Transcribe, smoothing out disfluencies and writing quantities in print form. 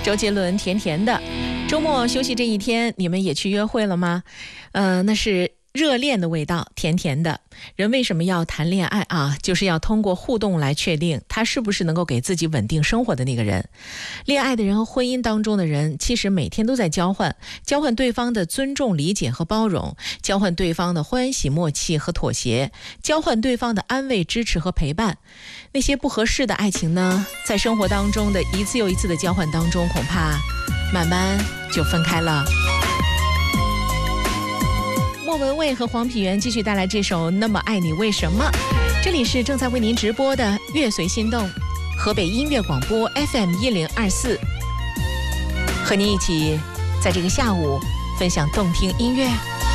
周杰伦甜甜的。周末休息这一天，你们也去约会了吗？那是热恋的味道，甜甜的。人为什么要谈恋爱啊？就是要通过互动来确定他是不是能够给自己稳定生活的那个人。恋爱的人和婚姻当中的人，其实每天都在交换对方的尊重、理解和包容，交换对方的欢喜、默契和妥协，交换对方的安慰、支持和陪伴。那些不合适的爱情呢，在生活当中的一次又一次的交换当中，恐怕慢慢就分开了。莫文蔚和黄品源继续带来这首《那么爱你为什么》。这里是正在为您直播的乐随心动，河北音乐广播 FM1024，和您一起在这个下午分享动听音乐。